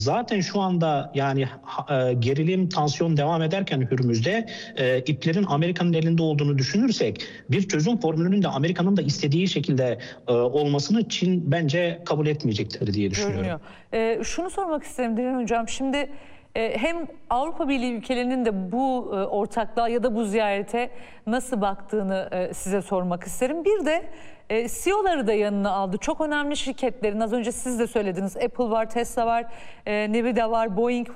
Zaten şu anda yani gerilim, tansiyon devam ederken Hürmüz'de iplerin Amerika'nın elinde olduğunu düşünürsek bir çözüm formülünün de Amerika'nın da istediği şekilde olmasını Çin bence kabul etmeyecektir diye düşünüyorum. Şunu sormak isterim Diren Hocam. Şimdi hem Avrupa Birliği ülkelerinin de bu ortaklığa ya da bu ziyarete nasıl baktığını size sormak isterim. Bir de CEO'ları da yanına aldı. Çok önemli şirketlerin, az önce siz de söylediniz, Apple var, Tesla var, Nvidia var, Boeing